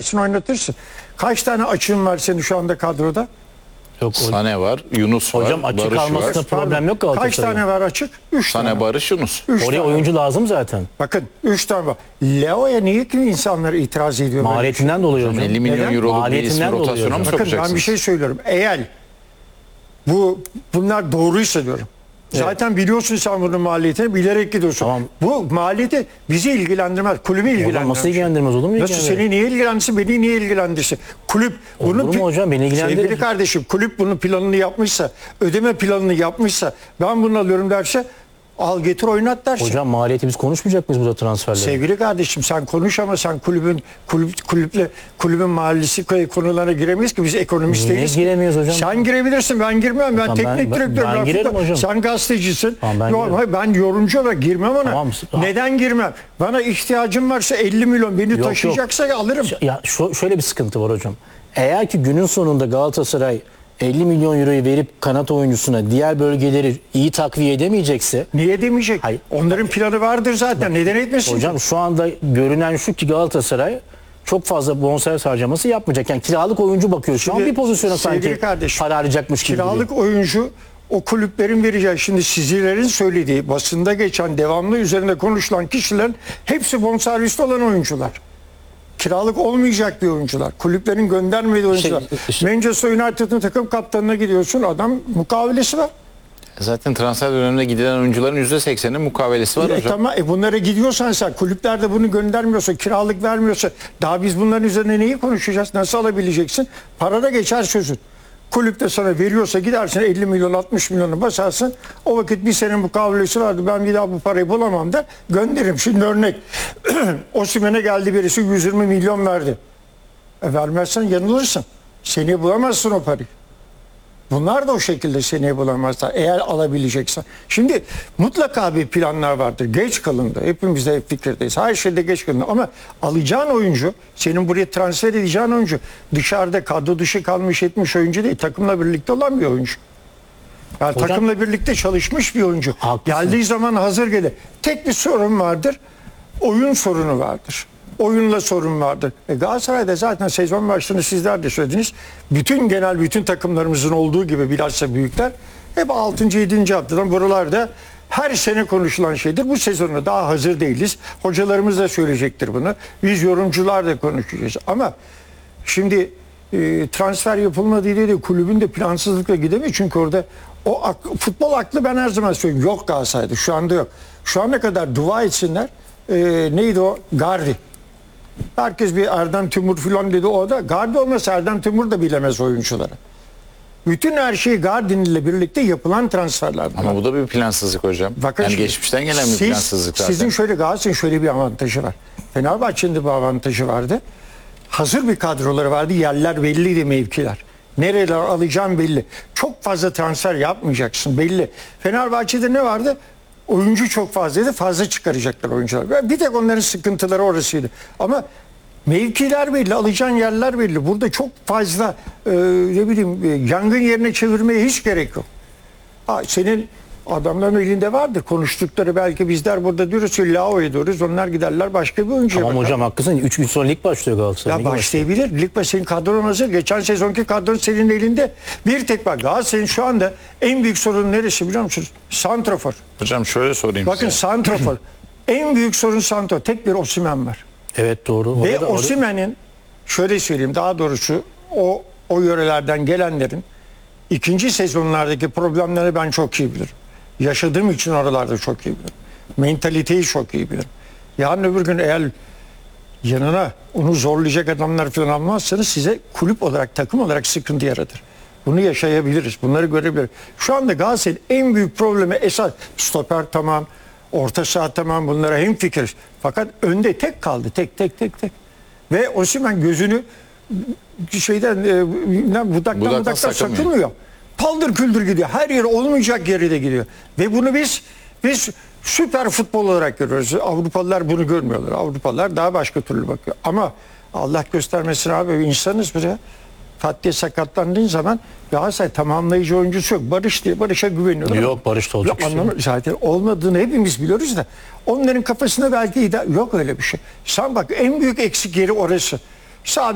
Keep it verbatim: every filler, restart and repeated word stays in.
çekersin, oynatırsın. Kaç tane açığın var senin şu anda kadroda? Yok, Sane var, Yunus var, hocam açık Barış kalmasında var. problem yok Kaç Galatasaray'ın. tane var açık? Üç Sane, tane. Barış, Yunus. Üç Oraya tane. oyuncu lazım zaten. Bakın üç tane var. Leo'ya niye ki insanlar itiraz ediyor? böyle? Maliyetinden dolayı hocam. elli milyon Neden? euroluk bir Maliyetinden ismi dolayı rotasyona mı hocam. Bakın sokacaksınız? ben bir şey söylüyorum. Eğer bu bunlar doğruysa diyorum. Zaten biliyorsun sen bunun maliyetini, bilerek gidiyorsun. Tamam. Bu maliyeti bizi ilgilendirmez. Kulübü Hocam ilgilendirmez. nasıl ilgilendirmez olur mu? Nasıl ilgilendirir? seni niye ilgilendirsin, beni niye ilgilendirsin? Kulüp bunu Olur mu hocam? Beni ilgilendirir. Sevgili kardeşim, kulüp bunun planını yapmışsa, ödeme planını yapmışsa, ben bunu alıyorum derse al getir oynat dersin. Hocam maliyeti biz konuşmayacak mıyız burada transferleri? Sevgili kardeşim sen konuş ama sen kulübün kulüp, kulüple kulübün mahallesi konularına giremeyiz ki biz ekonomist Niye değiliz. giremiyoruz hocam? Sen girebilirsin, ben girmem. Ben Tamam, teknik ben- ben- direktörüm. ben girerim futbol- hocam. Sen gazetecisin. Tamam, ben Yok, girerim. hayır, ben yorumcu olarak girmem ona. Tamam, Neden girmem? Bana ihtiyacım varsa elli milyon beni Yok, taşıyacaksa alırım. Ya şu, şöyle bir sıkıntı var hocam. Eğer ki günün sonunda Galatasaray elli milyon euroyu verip kanat oyuncusuna diğer bölgeleri iyi takviye edemeyecekse, Niye demeyecek? Hayır. Onların planı vardır zaten. Neden etmesin? hocam şu anda görünen şu ki Galatasaray çok fazla bonservis harcaması yapmayacak. Yani kiralık oyuncu bakıyor şu an Şimdi bir pozisyona sevgili sanki kardeşim, para harcayacakmış gibi. Kiralık duruyor. oyuncu o kulüplerin vereceği, şimdi sizlerin söylediği, basında geçen, devamlı üzerinde konuşulan kişilerin hepsi bonservisli olan oyuncular. Kiralık olmayacak bir oyuncular. Kulüplerin göndermediği oyuncular. işte- Manchester United'ın takım kaptanına gidiyorsun, adam mukavelesi var. Zaten transfer döneminde gidilen oyuncuların yüzde sekseninin mukavelesi var E, hocam. tamam, e, bunlara gidiyorsan sen, kulüpler de bunu göndermiyorsa, kiralık vermiyorsa, daha biz bunların üzerine neyi konuşacağız? Nasıl alabileceksin? Para da geçer sözün. Kulüp de sana veriyorsa gidersin elli milyon altmış milyonu basarsın. O vakit bir senin mukavelesi vardı, ben bir daha bu parayı bulamam der, gönderirim. Şimdi örnek Osimhen'e geldi birisi yüz yirmi milyon verdi. E, vermezsen yanılırsın. Seneye bulamazsın o parayı. Bunlar da o şekilde seneye bulamazlar eğer alabileceksen. Şimdi mutlaka bir planlar vardır. Geç kalındı. Hepimiz de hep fikirdeyiz. Her şeyde geç kalındı. Ama alacağın oyuncu, senin buraya transfer edeceğin oyuncu dışarıda kadro dışı kalmış etmiş oyuncu değil. Takımla birlikte olan bir oyuncu. Yani Hocam- takımla birlikte çalışmış bir oyuncu. Haklısın. Geldiği zaman hazır gelir. Tek bir sorun vardır. Oyun sorunu vardır. Oyunla sorun vardır. E Galatasaray'da zaten sezon başlarını sizler de söylediniz. Bütün genel bütün takımlarımızın olduğu gibi bilhassa büyükler hep altıncı yedinci haftadan buralarda her sene konuşulan şeydir. Bu sezona daha hazır değiliz. Hocalarımız da söyleyecektir bunu. Biz yorumcular da konuşacağız. Ama şimdi e, transfer yapılmadığı diye de kulübün de plansızlıkla gidemiyor. Çünkü orada o ak- futbol aklı ben her zaman söylüyorum. Yok Galatasaray'da. Şu anda yok. Şu ana kadar dua etsinler. E, neydi o? Gardi. Herkes bir Erdem Timur falan dedi o da. Gardi olmasa Erdem Timur da bilemez oyuncuları. Bütün her şey Gardi'nin ile birlikte yapılan transferler. Ama bu da bir plansızlık hocam. Bakın yani şimdi, geçmişten gelen bir siz- plansızlık zaten. Sizin şöyle Galatasaray'ın şöyle bir avantajı var. Fenerbahçe'nin de bir avantajı vardı. Hazır bir kadroları vardı. Yerler belliydi, mevkiler. Nereler alacağım belli. Çok fazla transfer yapmayacaksın belli. Fenerbahçe'de ne vardı? Oyuncu çok fazlaydı. Fazla çıkaracaklar oyuncular. Bir tek onların sıkıntıları orasıydı. Ama mevkiler belli, alacağın yerler belli. Burada çok fazla e, ne bileyim e, yangın yerine çevirmeye hiç gerek yok. Ha, senin adamların elinde vardır. Konuştukları belki bizler burada diyoruz ki Lao'ya diyoruz. Onlar giderler başka bir oyuncuya Tamam bakar. hocam haklısın. üç gün sonra lig başlıyor Galatasaray. Ya Ligi başlayabilir. Lig başı senin kadron hazır. Geçen sezonki kadron senin elinde. Bir tek bak Galatasaray'ın şu anda en büyük sorunu neresi biliyor musunuz? Santrafor. Hocam şöyle sorayım Bakın size. santrafor. En büyük sorun santrafor. Tek bir Osimhen var. Evet doğru. Ve Orada da- Osimhen'in şöyle söyleyeyim daha doğrusu o o yörelerden gelenlerin ikinci sezonlardaki problemleri ben çok iyi bilirim. Yaşadığım için oralarda çok iyi bilirim. Mentaliteyi çok iyi bilirim. Yarın öbür gün eğer yanına onu zorlayacak adamlar falan almazsanız size kulüp olarak, takım olarak sıkıntı yaratır. Bunu yaşayabiliriz. Bunları görebiliriz. Şu anda Galatasaray'ın en büyük problemi esas stoper tamam, orta saha tamam, bunlara hemfikiriz. Fakat önde tek kaldı. Tek tek tek tek. Ve Osimhen gözünü şeyden e, budaktan Budaktan budaktan sakınmıyor. sakınmıyor. Paldır küldür gidiyor. Her yer olmayacak yere de gidiyor. Ve bunu biz biz süper futbol olarak görüyoruz. Avrupalılar bunu görmüyorlar. Avrupalılar daha başka türlü bakıyor. Ama Allah göstermesin abi insanız bir ya. Fatih sakatlandığın zaman Galatasaray tamamlayıcı oyuncusu yok. Barış diye Barış'a güveniyorlar. Yok, Barış'ta olacak Yok, bir şey anlamı- zaten olmadığını hepimiz biliyoruz da onların kafasında belki ide- yok öyle bir şey. Sen bak en büyük eksik yeri orası. Sadece